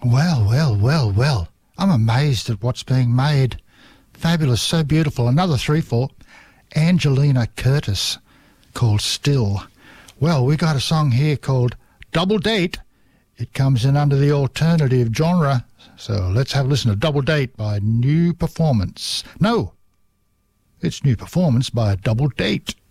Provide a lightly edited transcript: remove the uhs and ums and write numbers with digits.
Well, well, well, well. I'm amazed at what's being made. Fabulous, so beautiful. Another 3-4. Angelina Curtis, called Still. Well, we got a song here called Double Date. It comes in under the alternative genre. So let's have a listen to Double Date by New Performance. No, it's New Performance by Double Date.